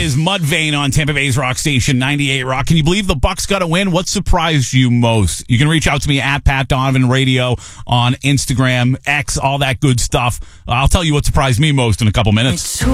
is Mudvayne on Tampa Bay's rock station 98 Rock. Can you believe the Bucks got a win? What surprised you most? You can reach out to me at Pat Donovan Radio on Instagram, X, all that good stuff. I'll tell you what surprised me most in a couple minutes.